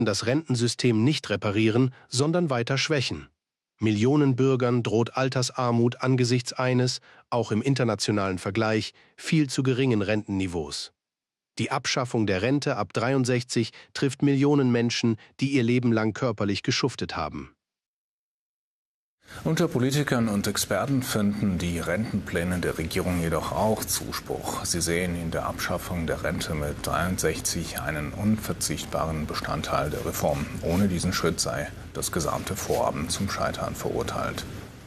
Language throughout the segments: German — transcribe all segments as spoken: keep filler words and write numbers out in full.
das Rentensystem nicht reparieren, sondern weiter schwächen. Millionen Bürgern droht Altersarmut angesichts eines, auch im internationalen Vergleich, viel zu geringen Rentenniveaus. Die Abschaffung der Rente ab dreiundsechzig trifft Millionen Menschen, die ihr Leben lang körperlich geschuftet haben. Unter Politikern und Experten finden die Rentenpläne der Regierung jedoch auch Zuspruch. Sie sehen in der Abschaffung der Rente mit dreiundsechzig einen unverzichtbaren Bestandteil der Reform. Ohne diesen Schritt sei das gesamte Vorhaben zum Scheitern verurteilt.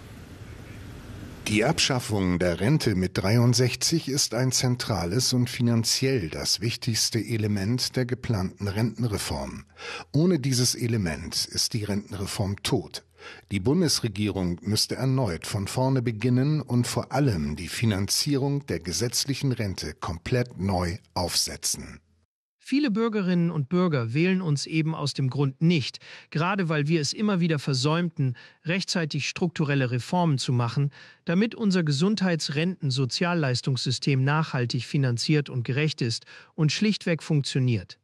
Die Abschaffung der Rente mit dreiundsechzig ist ein zentrales und finanziell das wichtigste Element der geplanten Rentenreform. Ohne dieses Element ist die Rentenreform tot. Die Bundesregierung müsste erneut von vorne beginnen und vor allem die Finanzierung der gesetzlichen Rente komplett neu aufsetzen. Viele Bürgerinnen und Bürger wählen uns eben aus dem Grund nicht, gerade weil wir es immer wieder versäumten, rechtzeitig strukturelle Reformen zu machen, damit unser Gesundheits-Renten-Sozialleistungssystem nachhaltig finanziert und gerecht ist und schlichtweg funktioniert.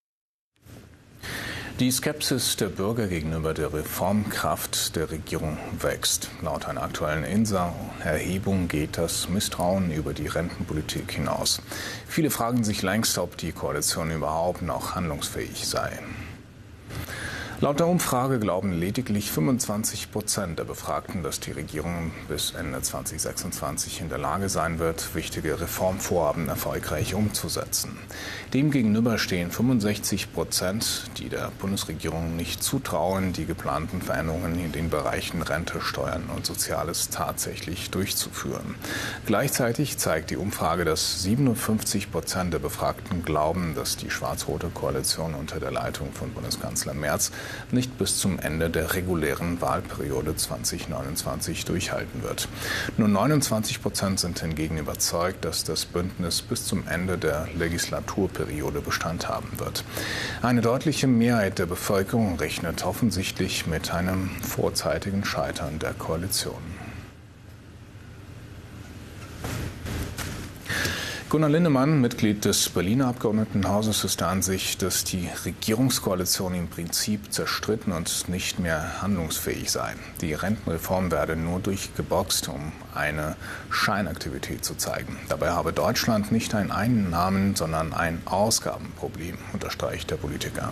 Die Skepsis der Bürger gegenüber der Reformkraft der Regierung wächst. Laut einer aktuellen I N S A-Erhebung geht das Misstrauen über die Rentenpolitik hinaus. Viele fragen sich längst, ob die Koalition überhaupt noch handlungsfähig sei. Laut der Umfrage glauben lediglich fünfundzwanzig Prozent der Befragten, dass die Regierung bis Ende zweitausendsechsundzwanzig in der Lage sein wird, wichtige Reformvorhaben erfolgreich umzusetzen. Demgegenüber stehen fünfundsechzig Prozent, die der Bundesregierung nicht zutrauen, die geplanten Veränderungen in den Bereichen Rente, Steuern und Soziales tatsächlich durchzuführen. Gleichzeitig zeigt die Umfrage, dass siebenundfünfzig Prozent der Befragten glauben, dass die schwarz-rote Koalition unter der Leitung von Bundeskanzler Merz nicht bis zum Ende der regulären Wahlperiode zweitausendneunundzwanzig durchhalten wird. Nur neunundzwanzig Prozent sind hingegen überzeugt, dass das Bündnis bis zum Ende der Legislaturperiode Bestand haben wird. Eine deutliche Mehrheit der Bevölkerung rechnet offensichtlich mit einem vorzeitigen Scheitern der Koalition. Gunnar Lindemann, Mitglied des Berliner Abgeordnetenhauses, ist der Ansicht, dass die Regierungskoalition im Prinzip zerstritten und nicht mehr handlungsfähig sei. Die Rentenreform werde nur durchgeboxt, um eine Scheinaktivität zu zeigen. Dabei habe Deutschland nicht ein Einnahmen-, sondern ein Ausgabenproblem, unterstreicht der Politiker.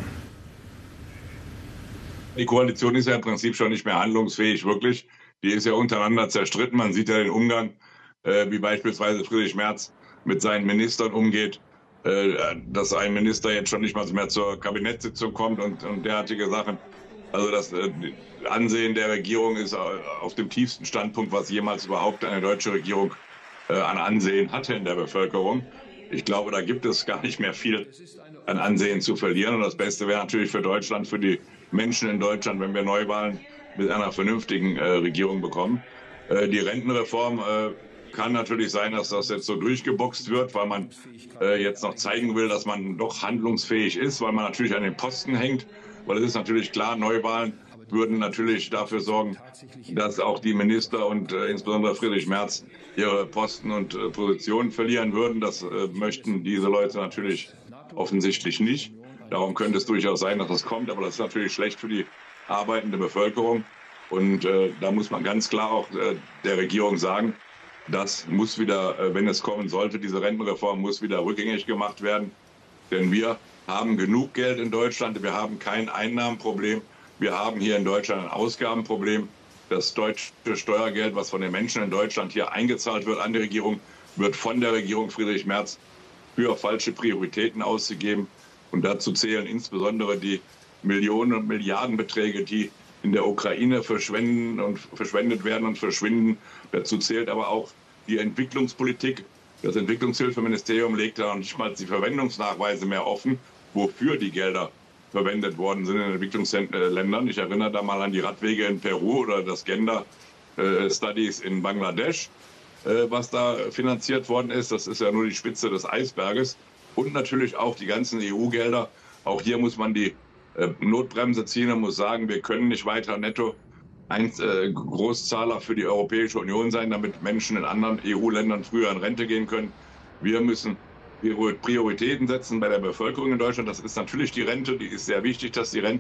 Die Koalition ist ja im Prinzip schon nicht mehr handlungsfähig, wirklich. Die ist ja untereinander zerstritten. Man sieht ja den Umgang, äh, wie beispielsweise Friedrich Merz mit seinen Ministern umgeht, äh, dass ein Minister jetzt schon nicht mal mehr zur Kabinettssitzung kommt und, und derartige Sachen. Also das äh, Ansehen der Regierung ist auf dem tiefsten Standpunkt, was jemals überhaupt eine deutsche Regierung äh, an Ansehen hatte in der Bevölkerung. Ich glaube, da gibt es gar nicht mehr viel an Ansehen zu verlieren. Und das Beste wäre natürlich für Deutschland, für die Menschen in Deutschland, wenn wir Neuwahlen mit einer vernünftigen äh, Regierung bekommen. Äh, die Rentenreform äh, kann natürlich sein, dass das jetzt so durchgeboxt wird, weil man äh, jetzt noch zeigen will, dass man doch handlungsfähig ist, weil man natürlich an den Posten hängt. Weil es ist natürlich klar, Neuwahlen würden natürlich dafür sorgen, dass auch die Minister und äh, insbesondere Friedrich Merz ihre Posten und äh, Positionen verlieren würden. Das äh, möchten diese Leute natürlich offensichtlich nicht. Darum könnte es durchaus sein, dass das kommt, aber das ist natürlich schlecht für die arbeitende Bevölkerung. Und äh, da muss man ganz klar auch äh, der Regierung sagen, das muss wieder, äh, wenn es kommen sollte, diese Rentenreform muss wieder rückgängig gemacht werden. Denn wir haben genug Geld in Deutschland, wir haben kein Einnahmenproblem, wir haben hier in Deutschland ein Ausgabenproblem. Das deutsche Steuergeld, was von den Menschen in Deutschland hier eingezahlt wird an die Regierung, wird von der Regierung Friedrich Merz für falsche Prioritäten ausgegeben. Und dazu zählen insbesondere die Millionen und Milliardenbeträge, die in der Ukraine verschwenden und verschwendet werden und verschwinden. Dazu zählt aber auch die Entwicklungspolitik. Das Entwicklungshilfeministerium legt da noch nicht mal die Verwendungsnachweise mehr offen, wofür die Gelder verwendet worden sind in Entwicklungsländern. Ich erinnere da mal an die Radwege in Peru oder das Gender Studies in Bangladesch, was da finanziert worden ist. Das ist ja nur die Spitze des Eisberges. Und natürlich auch die ganzen E U-Gelder. Auch hier muss man die Notbremse ziehen und muss sagen, wir können nicht weiter netto ein äh, Großzahler für die Europäische Union sein, damit Menschen in anderen E U-Ländern früher in Rente gehen können. Wir müssen Prioritäten setzen bei der Bevölkerung in Deutschland. Das ist natürlich die Rente, die ist sehr wichtig, dass die Rente